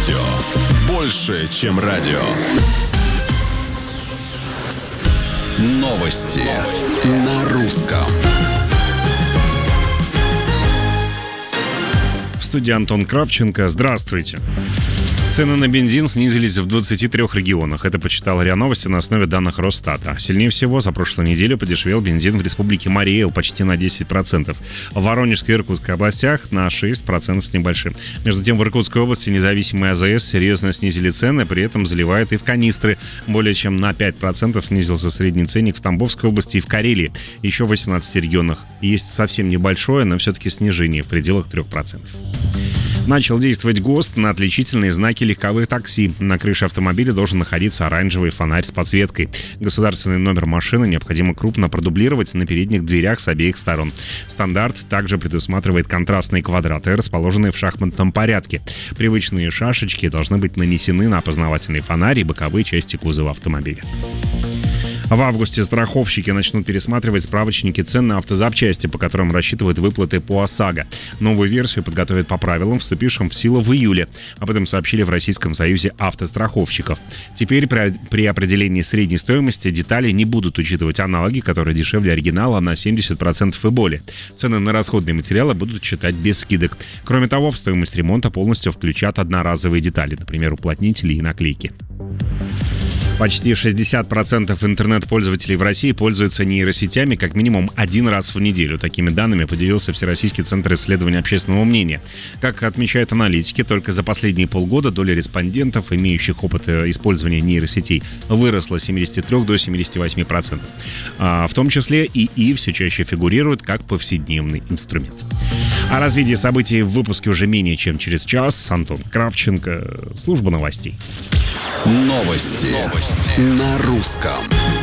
Радио. Больше, чем радио. Новости на русском. В студии Антон Кравченко. Здравствуйте. Цены на бензин снизились в 23 регионах. Это почитал РИА Новости на основе данных Росстата. Сильнее всего за прошлую неделю подешевел бензин в республике Марий-Эл почти на 10%. В Воронежской и Иркутской областях на 6% с небольшим. Между тем, в Иркутской области независимые АЗС серьезно снизили цены, при этом заливают и в канистры. Более чем на 5% снизился средний ценник в Тамбовской области и в Карелии. Еще в 18 регионах есть совсем небольшое, но все-таки снижение в пределах 3%. Начал действовать ГОСТ на отличительные знаки легковых такси. На крыше автомобиля должен находиться оранжевый фонарь с подсветкой. Государственный номер машины необходимо крупно продублировать на передних дверях с обеих сторон. Стандарт также предусматривает контрастные квадраты, расположенные в шахматном порядке. Привычные шашечки должны быть нанесены на опознавательный фонарь и боковые части кузова автомобиля. В августе страховщики начнут пересматривать справочники цен на автозапчасти, по которым рассчитывают выплаты по ОСАГО. Новую версию подготовят по правилам, вступившим в силу в июле. Об этом сообщили в Российском союзе автостраховщиков. Теперь при определении средней стоимости детали не будут учитывать аналоги, которые дешевле оригинала на 70% и более. Цены на расходные материалы будут считать без скидок. Кроме того, в стоимость ремонта полностью включат одноразовые детали, например, уплотнители и наклейки. Почти 60% интернет-пользователей в России пользуются нейросетями как минимум один раз в неделю. Такими данными поделился Всероссийский центр исследования общественного мнения. Как отмечают аналитики, только за последние полгода доля респондентов, имеющих опыт использования нейросетей, выросла с 73 до 78%. В том числе ИИ все чаще фигурирует как повседневный инструмент. О развитии событий в выпуске уже менее чем через час. Антон Кравченко, служба новостей. Новости на русском.